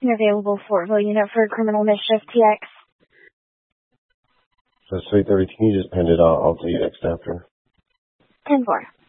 You're available Fortville unit for criminal mischief TX. So 330, can you just pin it? I'll tell you next after. 10-4.